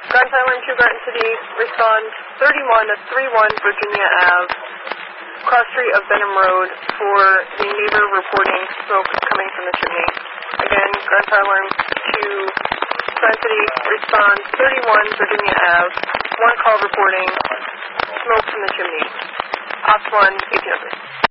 Grand Island to Garden City, respond 3131 Virginia Ave, cross street of Benham Road, for the neighbor reporting smoke coming from the chimney. Again, Grand Island to Garden City, respond 31 Virginia Ave, one call reporting smoke from the chimney. Ops 1, 1800.